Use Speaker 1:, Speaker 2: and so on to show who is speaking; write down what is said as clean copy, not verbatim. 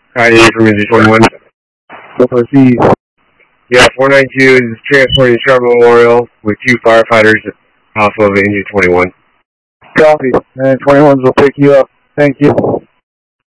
Speaker 1: Hi, from NG21.
Speaker 2: Proceed.
Speaker 1: Yeah, 492 is transporting Charlotte Memorial with 2 firefighters off of NG21.
Speaker 2: Copy. And 21s will pick you up. Thank you.